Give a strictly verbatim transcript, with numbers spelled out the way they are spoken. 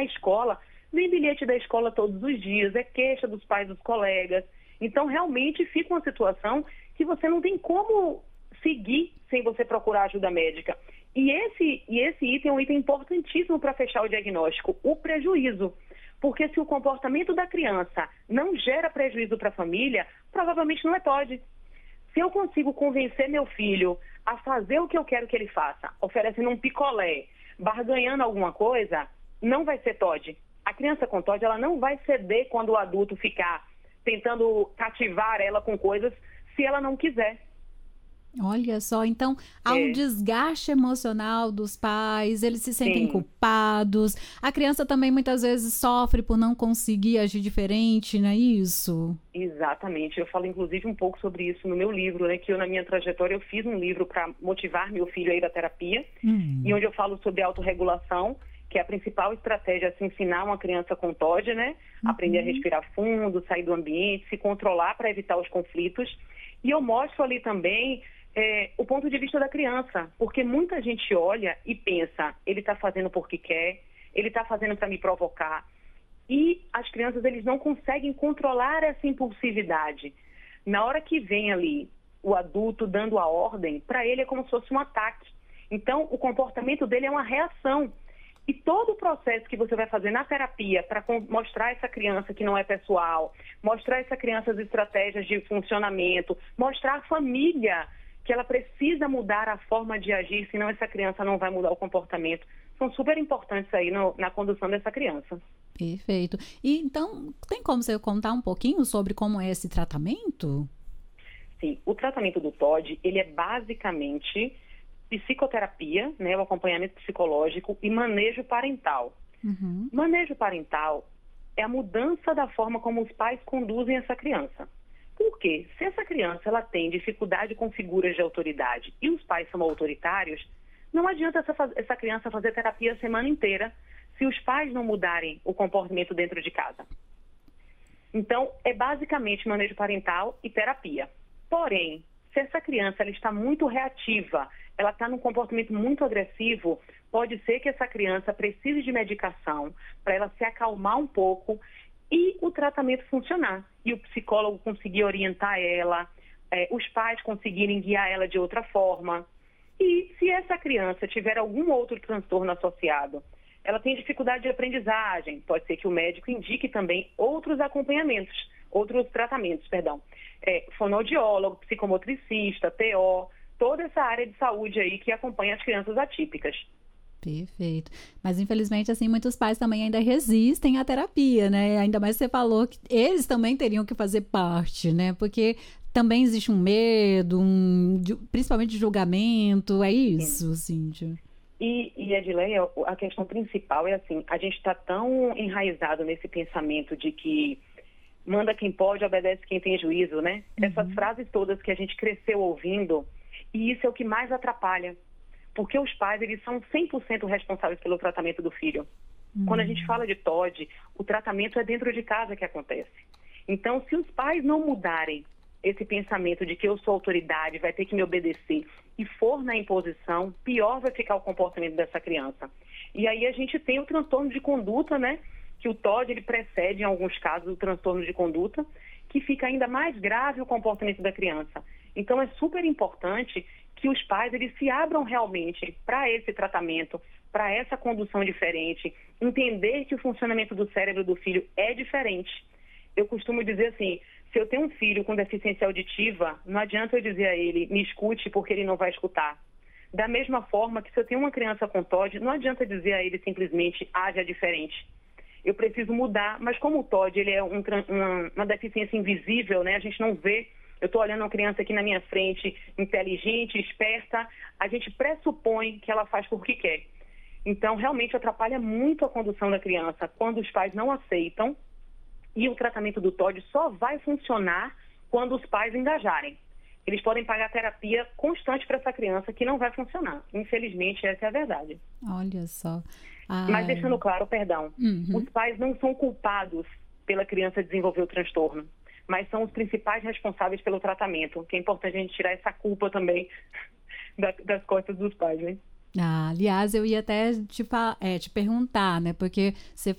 escola, vem bilhete da escola todos os dias, é queixa dos pais dos colegas. Então, realmente fica uma situação que você não tem como seguir sem você procurar ajuda médica. E esse, e esse item é um item importantíssimo para fechar o diagnóstico, o prejuízo. Porque se o comportamento da criança não gera prejuízo para a família, provavelmente não é T O D. Se eu consigo convencer meu filho a fazer o que eu quero que ele faça, oferecendo um picolé, barganhando alguma coisa, não vai ser T O D. A criança com T O D, ela não vai ceder quando o adulto ficar tentando cativar ela com coisas se ela não quiser. Olha só, então há um É. desgaste emocional dos pais, eles se sentem Sim. culpados, a criança também muitas vezes sofre por não conseguir agir diferente, não é isso? Exatamente, eu falo inclusive um pouco sobre isso no meu livro, né, que eu na minha trajetória eu fiz um livro para motivar meu filho a ir à terapia, hum. e onde eu falo sobre autorregulação, que é a principal estratégia é se ensinar uma criança com T O D, né, Uhum. aprender a respirar fundo, sair do ambiente, se controlar para evitar os conflitos, e eu mostro ali também É, o ponto de vista da criança, porque muita gente olha e pensa, ele está fazendo porque quer, ele está fazendo para me provocar, e as crianças eles não conseguem controlar essa impulsividade. Na hora que vem ali o adulto dando a ordem, para ele é como se fosse um ataque. Então, o comportamento dele é uma reação. E todo o processo que você vai fazer na terapia para mostrar a essa criança que não é pessoal, mostrar a essa criança as estratégias de funcionamento, mostrar à família que ela precisa mudar a forma de agir, senão essa criança não vai mudar o comportamento. São super importantes aí no, na condução dessa criança. Perfeito. E então, tem como você contar um pouquinho sobre como é esse tratamento? Sim, o tratamento do T O D, ele é basicamente psicoterapia, né, o acompanhamento psicológico e manejo parental. Uhum. Manejo parental é a mudança da forma como os pais conduzem essa criança. Por quê? Se essa criança ela tem dificuldade com figuras de autoridade e os pais são autoritários, não adianta essa, essa criança fazer terapia a semana inteira se os pais não mudarem o comportamento dentro de casa. Então, é basicamente manejo parental e terapia. Porém, se essa criança ela está muito reativa, ela está num comportamento muito agressivo, pode ser que essa criança precise de medicação para ela se acalmar um pouco e o tratamento funcionar. E o psicólogo conseguir orientar ela, é, os pais conseguirem guiar ela de outra forma. E se essa criança tiver algum outro transtorno associado, ela tem dificuldade de aprendizagem, pode ser que o médico indique também outros acompanhamentos, outros tratamentos, perdão. É, fonoaudiólogo, psicomotricista, T O, toda essa área de saúde aí que acompanha as crianças atípicas. Perfeito. Mas, infelizmente, assim, muitos pais também ainda resistem à terapia, né? Ainda mais você falou que eles também teriam que fazer parte, né? Porque também existe um medo, um, principalmente de julgamento, é isso, Cíntia? E, e Edileia, a questão principal é assim, a gente está tão enraizado nesse pensamento de que manda quem pode, obedece quem tem juízo, né? Uhum. Essas frases todas que a gente cresceu ouvindo, e isso é o que mais atrapalha. Porque os pais, eles são cem por cento responsáveis pelo tratamento do filho. Uhum. Quando a gente fala de T O D, o tratamento é dentro de casa que acontece. Então, se os pais não mudarem esse pensamento de que eu sou autoridade, vai ter que me obedecer, e for na imposição, pior vai ficar o comportamento dessa criança. E aí a gente tem o transtorno de conduta, né? Que o T O D, ele precede, em alguns casos, o transtorno de conduta, que fica ainda mais grave o comportamento da criança. Então, é super importante que os pais eles se abram realmente para esse tratamento, para essa condução diferente, entender que o funcionamento do cérebro do filho é diferente. Eu costumo dizer assim, se eu tenho um filho com deficiência auditiva, não adianta eu dizer a ele, me escute porque ele não vai escutar. Da mesma forma que se eu tenho uma criança com T O D, não adianta dizer a ele simplesmente, haja diferente. Eu preciso mudar, mas como o T O D ele é um, uma, uma deficiência invisível, né? A gente não vê. Eu estou olhando uma criança aqui na minha frente, inteligente, esperta, a gente pressupõe que ela faz porque quer. Então, realmente atrapalha muito a condução da criança quando os pais não aceitam, e o tratamento do T O D só vai funcionar quando os pais engajarem. Eles podem pagar terapia constante para essa criança que não vai funcionar. Infelizmente, essa é a verdade. Olha só. Ai. Mas deixando claro, perdão, uhum. os pais não são culpados pela criança desenvolver o transtorno, mas são os principais responsáveis pelo tratamento, que é importante a gente tirar essa culpa também das costas dos pais, né? Ah, aliás, eu ia até te, é, te perguntar, né? Porque você